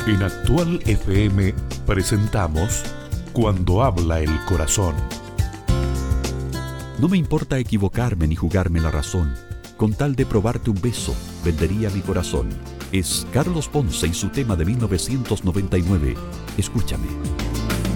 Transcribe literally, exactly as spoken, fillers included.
En Actual F M presentamos Cuando habla el corazón. No me importa equivocarme ni jugarme la razón. Con tal de probarte un beso, vendería mi corazón. Es Carlos Ponce y su tema de mil novecientos noventa y nueve. Escúchame.